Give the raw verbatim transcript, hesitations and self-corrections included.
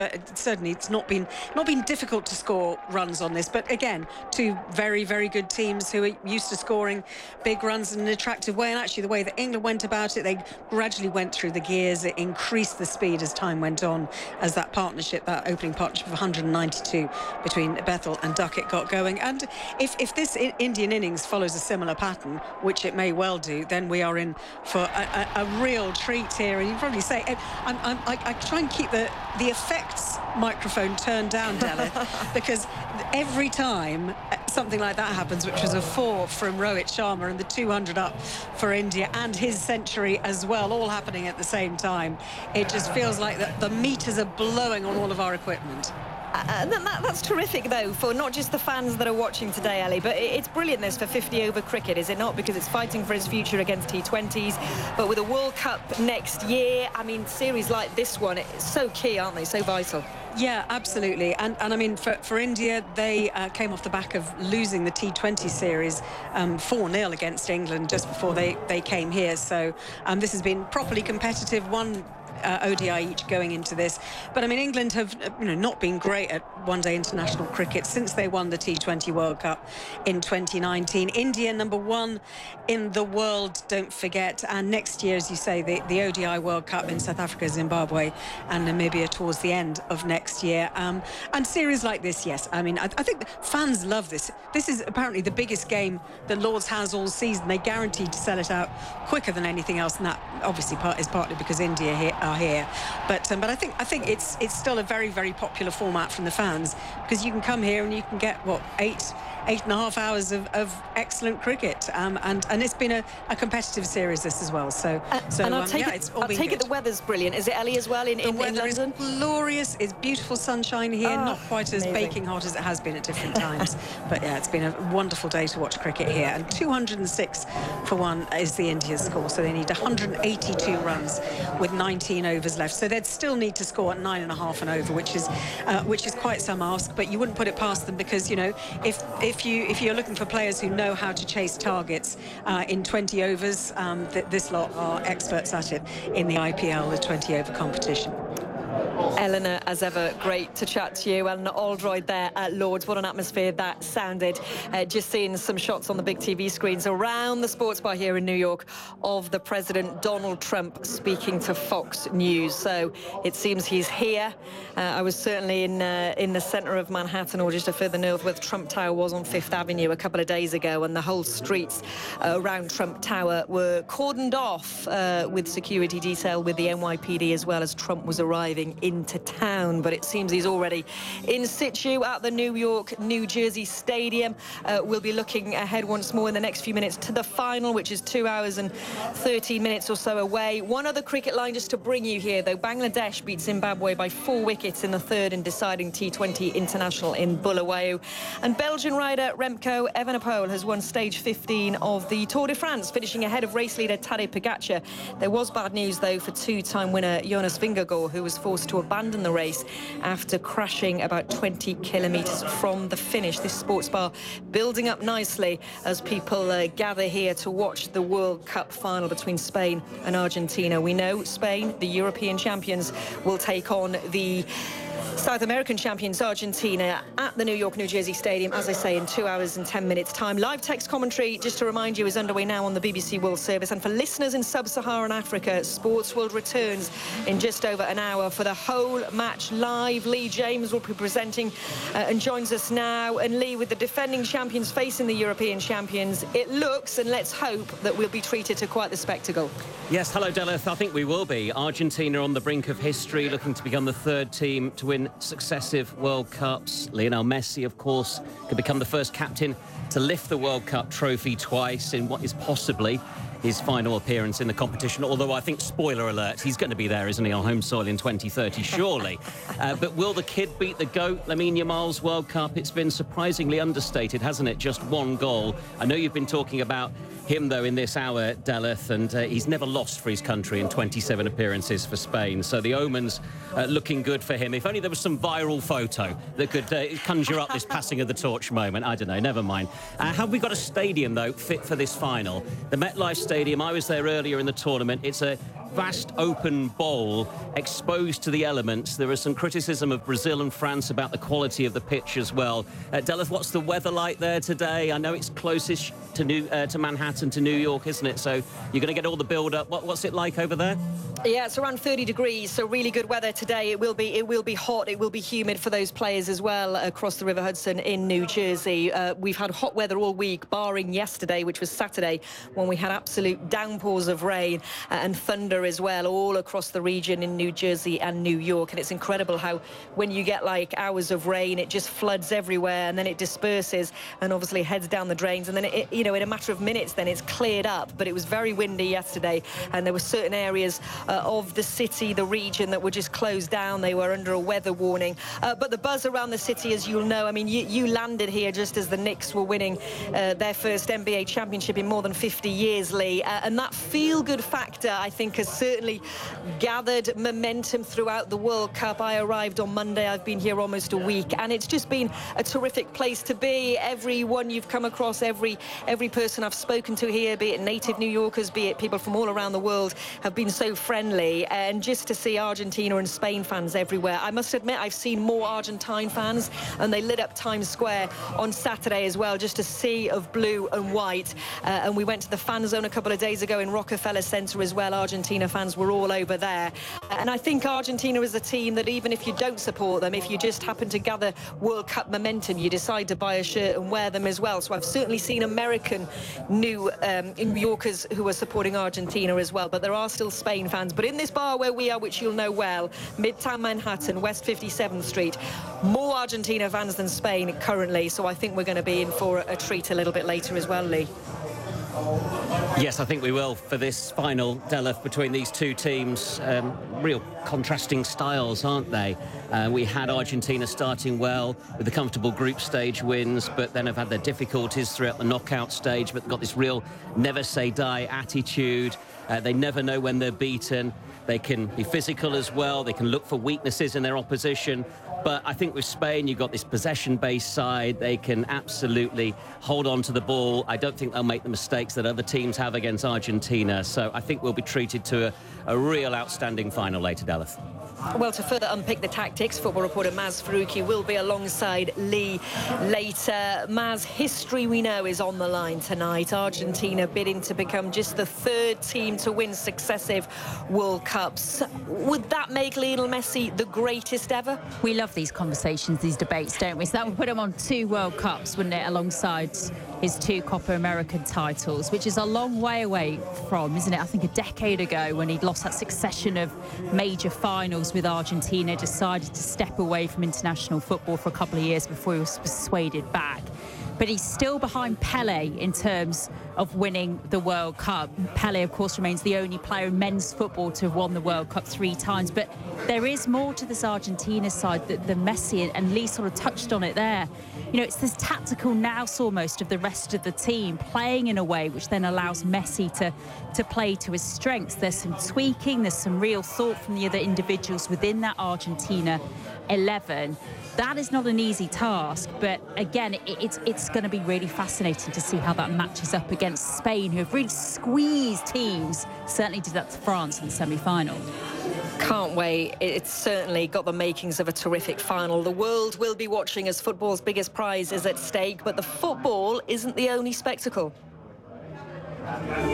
Uh, certainly, it's not been not been difficult to score runs on this. But again, two very, very good teams who are used to scoring big runs in an attractive way. And actually, the way that England went about it, they gradually went through the gears. It increased the speed as time went on, as that partnership, that opening partnership of one hundred ninety-two between Bethell and Duckett got going. And if, if this I Indian innings follows a similar pattern, which it may well do, then we are in for a, a, a real treat here. And you probably say, I'm, I'm, I, I try and keep the, the effect microphone turned down, Delith, because every time something like that happens, which was a four from Rohit Sharma and the two hundred up for India and his century as well, all happening at the same time, it just feels like the, the meters are blowing on all of our equipment. Uh, that, that's terrific, though, for not just the fans that are watching today, Ellie, but it's brilliant this for fifty over cricket, is it not? Because it's fighting for its future against T twenties, but with a World Cup next year, I mean, series like this one, it's so key, aren't they? So vital. Yeah, absolutely. And, and I mean, for, for India, they uh, came off the back of losing the T twenty series um, four nil against England just before they, they came here. So um, this has been properly competitive, one Uh, O D I each going into this. But I mean, England have you know not been great at one-day international cricket since they won the T twenty World Cup in twenty nineteen. India number one in the world, don't forget. And next year, as you say, the, the O D I World Cup in South Africa, Zimbabwe and Namibia towards the end of next year. Um, and series like this, yes. I mean, I, I think fans love this. This is apparently the biggest game that Lord's has all season. They guaranteed to sell it out quicker than anything else, and that obviously part is partly because India here are here. But um, but I think I think it's it's still a very, very popular format from the fans, because you can come here and you can get what eight eight and a half hours of, of excellent cricket, um, and and it's been a, a competitive series this as well. So uh, so and I'll um, take yeah, it, it's all I'll been take good. it. The weather's brilliant. Is it, Ellie, as well in The in, in weather London? is glorious. It's beautiful sunshine here, Oh, not quite as amazing. baking hot as it has been at different times. But yeah, it's been a wonderful day to watch cricket here. And two hundred and six for one is the India score, so they need one hundred and eighty-two runs with nineteen overs left. So they'd still need to score at nine and a half and over, which is uh, which is quite some ask. But you wouldn't put it past them, because you know if if you if you're looking for players who know how to chase targets uh, in twenty overs, um, th this lot are experts at it in the I P L, the twenty over competition. Eleanor, as ever, great to chat to you. Eleanor Oldroyd there at Lord's. What an atmosphere that sounded. Uh, just seeing some shots on the big T V screens around the sports bar here in New York of the President Donald Trump speaking to Fox News. So it seems he's here. Uh, I was certainly in uh, in the centre of Manhattan, or just a further north, where Trump Tower was on Fifth Avenue a couple of days ago, and the whole streets uh, around Trump Tower were cordoned off uh, with security detail, with the N Y P D, as well as Trump was arriving into town. But it seems he's already in situ at the New York, New Jersey Stadium. Uh, we'll be looking ahead once more in the next few minutes to the final, which is two hours and thirteen minutes or so away. One other cricket line just to bring you here, though. Bangladesh beat Zimbabwe by four wickets in the third and deciding T twenty international in Bulawayo. And Belgian rider Remco Evenepoel has won stage fifteen of the Tour de France, finishing ahead of race leader Tadej Pogacar. There was bad news, though, for two-time winner Jonas Vingegaard, who was forced to abandon the race after crashing about twenty kilometres from the finish. This sports bar building up nicely as people uh, gather here to watch the World Cup final between Spain and Argentina. We know Spain, the European champions, will take on the South American champions Argentina at the New York, New Jersey Stadium, as I say, in two hours and ten minutes time. Live text commentary, just to remind you, is underway now on the B B C World Service. And for listeners in sub-Saharan Africa, Sports World returns in just over an hour for the whole match live. Lee James will be presenting uh, and joins us now. And Lee, with the defending champions facing the European champions, it looks, and let's hope, that we'll be treated to quite the spectacle. Yes, hello, Delith. I think we will be. Argentina on the brink of history, looking to become the third team to win successive World Cups. Lionel Messi, of course, could become the first captain to lift the World Cup trophy twice in what is possibly his final appearance in the competition, although I think, spoiler alert, he's going to be there, isn't he, on home soil in twenty thirty, surely. uh, but will the kid beat the GOAT, Lamine Yamal's World Cup? It's been surprisingly understated, hasn't it? Just one goal. I know you've been talking about him, though, in this hour, Delith, and uh, he's never lost for his country in twenty-seven appearances for Spain. So the omens uh, looking good for him. If only there was some viral photo that could uh, conjure up this passing of the torch moment. I don't know, never mind. Uh, have we got a stadium, though, fit for this final? The MetLife Stadium, I was there earlier in the tournament. It's a vast open bowl exposed to the elements. There is some criticism of Brazil and France about the quality of the pitch as well. Uh, Delith, what's the weather like there today? I know it's closest to New uh, to Manhattan, to New York, isn't it? So you're going to get all the build-up. What, what's it like over there? Yeah, it's around thirty degrees, so really good weather today. It will be it will be hot, it will be humid for those players as well across the River Hudson in New Jersey. Uh, we've had hot weather all week, barring yesterday, which was Saturday, when we had absolute downpours of rain uh, and thunder as well, all across the region in New Jersey and New York. And it's incredible how when you get like hours of rain, it just floods everywhere, and then it disperses and obviously heads down the drains, and then it, you know, in a matter of minutes, then it's cleared up. But it was very windy yesterday, and there were certain areas Uh, of the city, the region, that were just closed down. They were under a weather warning. Uh, but the buzz around the city, as you'll know, I mean, you, you landed here just as the Knicks were winning uh, their first N B A championship in more than fifty years, Lee. Uh, and that feel-good factor, I think, has certainly gathered momentum throughout the World Cup. I arrived on Monday. I've been here almost a week, and it's just been a terrific place to be. Everyone you've come across, every every person I've spoken to here, be it native New Yorkers, be it people from all around the world, have been so friendly. And just to see Argentina and Spain fans everywhere. I must admit, I've seen more Argentine fans, and they lit up Times Square on Saturday as well, just a sea of blue and white. Uh, and we went to the fan zone a couple of days ago in Rockefeller Center as well. Argentina fans were all over there. And I think Argentina is a team that, even if you don't support them, if you just happen to gather World Cup momentum, you decide to buy a shirt and wear them as well. So I've certainly seen American New um, New Yorkers who are supporting Argentina as well, but there are still Spain fans. But in this bar where we are, which you'll know well, Midtown Manhattan, West fifty-seventh Street, more Argentina fans than Spain currently, so I think we're going to be in for a, a treat a little bit later as well, Lee. Yes, I think we will for this final, Delith, between these two teams. Um, real contrasting styles, aren't they? Uh, we had Argentina starting well with the comfortable group stage wins, but then have had their difficulties throughout the knockout stage, but got this real never say die attitude. Uh, they never know when they're beaten. They can be physical as well. They can look for weaknesses in their opposition. But I think with Spain, you've got this possession-based side. They can absolutely hold on to the ball. I don't think they'll make the mistakes that other teams have against Argentina. So I think we'll be treated to a, a real outstanding final later, Delith. Well, to further unpick the tactics, football reporter Maz Faruqi will be alongside Lee later. Maz, history we know is on the line tonight. Argentina bidding to become just the third team to win successive World Cups. Would that make Lionel Messi the greatest ever? We love these conversations, these debates, don't we? So that would put him on two World Cups, wouldn't it, alongside his two Copa American titles, which is a long way away from, isn't it? I think a decade ago, when he'd lost that succession of major finals with Argentina, decided to step away from international football for a couple of years before he was persuaded back. But he's still behind Pele in terms of winning the World Cup. Pele, of course, remains the only player in men's football to have won the World Cup three times. But there is more to this Argentina side than Messi, and Lee sort of touched on it there. You know, it's this tactical nous almost of the rest of the team playing in a way which then allows Messi to, to play to his strengths. There's some tweaking, there's some real thought from the other individuals within that Argentina eleven. That is not an easy task, but again, it, it's it's going to be really fascinating to see how that matches up against Spain, who have really squeezed teams. Certainly did that to France in the semi-final. Can't wait. It's certainly got the makings of a terrific final. The world will be watching as football's biggest prize is at stake, but the football isn't the only spectacle.